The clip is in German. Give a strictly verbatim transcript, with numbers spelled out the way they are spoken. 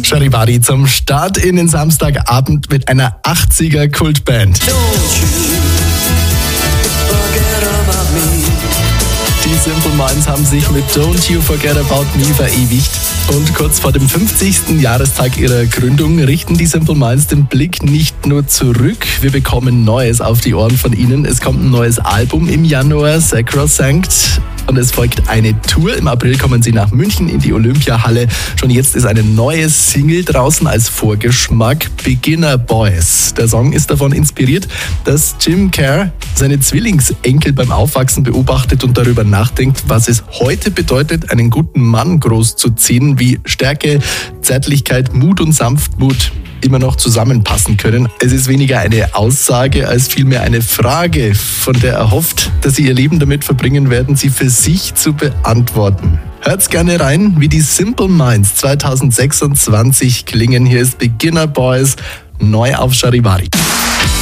Charivari zum Start in den Samstagabend mit einer achtziger-Kultband. Die Simple Minds haben sich mit Don't You Forget About Me verewigt. Und kurz vor dem fünfzigsten Jahrestag ihrer Gründung richten die Simple Minds den Blick nicht nur zurück. Wir bekommen Neues auf die Ohren von ihnen. Es kommt ein neues Album im Januar, Sacrosanct. Und es folgt eine Tour. Im April kommen sie nach München in die Olympiahalle. Schon jetzt ist eine neue Single draußen als Vorgeschmack, Beginner Boys. Der Song ist davon inspiriert, dass Jim Kerr seine Zwillingsenkel beim Aufwachsen beobachtet und darüber nachdenkt, was es heute bedeutet, einen guten Mann großzuziehen, wie Stärke, Zärtlichkeit, Mut und Sanftmut immer noch zusammenpassen können. Es ist weniger eine Aussage als vielmehr eine Frage, von der er hofft, dass sie ihr Leben damit verbringen werden, sie für sich zu beantworten. Hört's gerne rein, wie die Simple Minds zwanzig sechsundzwanzig klingen. Hier ist Beginner Boys, neu auf Charivari.